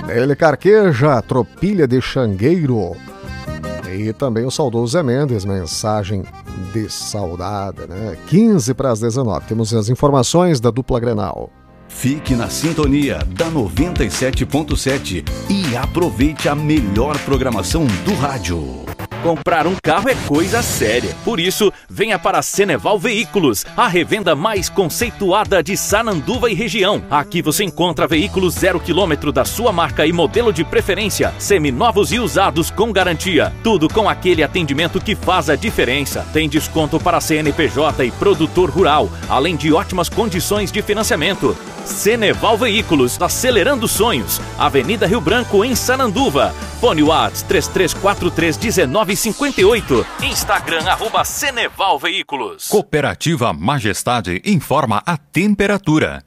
Ele Carqueja, Tropilha de Xangueiro. E também o saudoso Zé Mendes, mensagem de saudade, né? 15 para as 19. Temos as informações da dupla Grenal. Fique na sintonia da 97.7 e aproveite a melhor programação do rádio. Comprar um carro é coisa séria. Por isso, venha para a Ceneval Veículos, a revenda mais conceituada de Sananduva e região. Aqui você encontra veículos 0 km da sua marca e modelo de preferência, seminovos e usados com garantia. Tudo com aquele atendimento que faz a diferença. Tem desconto para CNPJ e produtor rural, além de ótimas condições de financiamento. Ceneval Veículos, acelerando sonhos. Avenida Rio Branco, em Sananduva. Fone WhatsApp 3343-1958. Instagram, @Ceneval Veículos. Cooperativa Majestade informa a temperatura.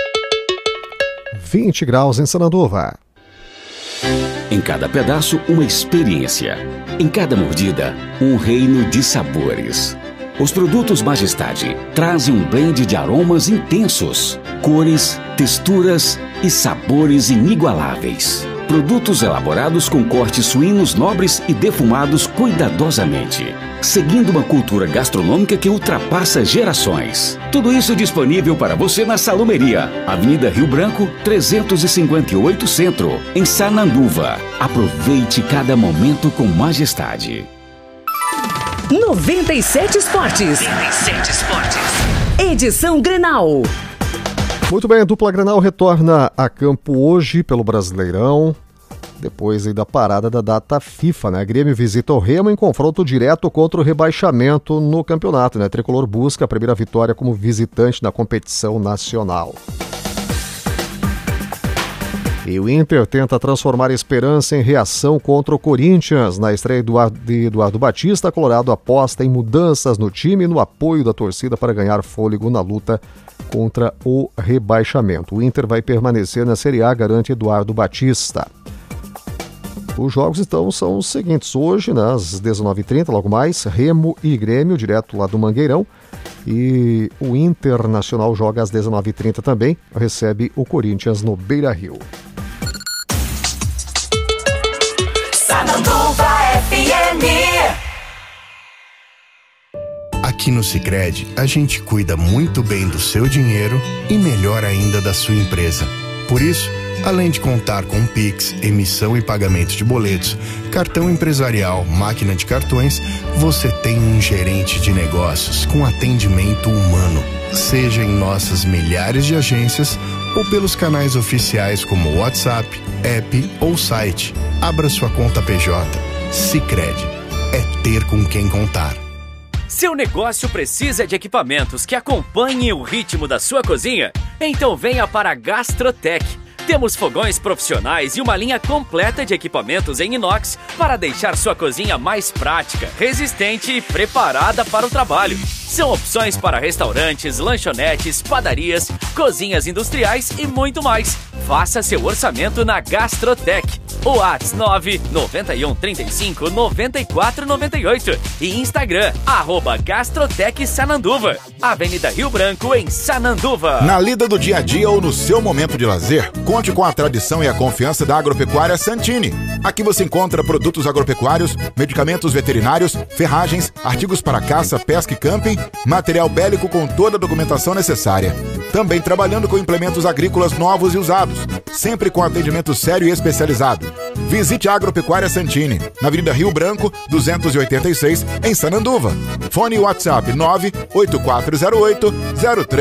20 graus em Sananduva. Em cada pedaço, uma experiência. Em cada mordida, um reino de sabores. Os produtos Majestade trazem um blend de aromas intensos, cores, texturas e sabores inigualáveis. Produtos elaborados com cortes suínos nobres e defumados cuidadosamente, seguindo uma cultura gastronômica que ultrapassa gerações. Tudo isso disponível para você na Salumeria, Avenida Rio Branco, 358 Centro, em Sananduva. Aproveite cada momento com Majestade. 97 Esportes. 97 Esportes. Edição Grenal. Muito bem, a dupla Grenal retorna a campo hoje pelo Brasileirão, depois aí da parada da data FIFA, né? A Grêmio visita o Remo em confronto direto contra o rebaixamento no campeonato, né? A Tricolor busca a primeira vitória como visitante na competição nacional. E o Inter tenta transformar a esperança em reação contra o Corinthians. Na estreia de Eduardo Batista, Colorado aposta em mudanças no time e no apoio da torcida para ganhar fôlego na luta contra o rebaixamento. O Inter vai permanecer na Série A, garante Eduardo Batista. Os jogos, então, são os seguintes. Hoje, né, às 19h30, logo mais, Remo e Grêmio, direto lá do Mangueirão. E o Internacional joga às 19h30 também, recebe o Corinthians no Beira-Rio. Sananduva FM. Aqui no Sicredi, a gente cuida muito bem do seu dinheiro e melhor ainda da sua empresa. Por isso, além de contar com Pix, emissão e pagamento de boletos, cartão empresarial, máquina de cartões, você tem um gerente de negócios com atendimento humano, seja em nossas milhares de agências ou pelos canais oficiais como WhatsApp, app ou site. Abra sua conta PJ. Sicredi. É ter com quem contar. Seu negócio precisa de equipamentos que acompanhem o ritmo da sua cozinha? Então venha para a Gastrotech. Temos fogões profissionais e uma linha completa de equipamentos em inox para deixar sua cozinha mais prática, resistente e preparada para o trabalho. São opções para restaurantes, lanchonetes, padarias, cozinhas industriais e muito mais. Faça seu orçamento na Gastrotech. O WhatsApp 991359498 e Instagram @Gastrotech Sananduva. Avenida Rio Branco, em Sananduva. Na lida do dia a dia ou no seu momento de lazer, conte com a tradição e a confiança da Agropecuária Santini. Aqui você encontra produtos agropecuários, medicamentos veterinários, ferragens, artigos para caça, pesca e camping, material bélico com toda a documentação necessária. Também trabalhando com implementos agrícolas novos e usados, sempre com atendimento sério e especializado. Visite a Agropecuária Santini, na Avenida Rio Branco, 286, em Sananduva. Fone WhatsApp 98408-03.